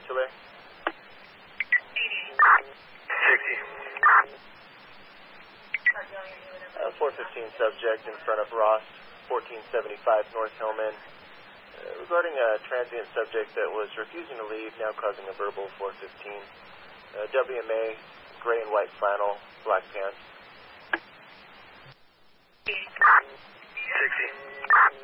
Tulare? 415 subject in front of Ross, 1475 North Hillman. Regarding a transient subject that was refusing to leave, now causing a verbal 415. WMA, gray and white flannel, black pants. 60.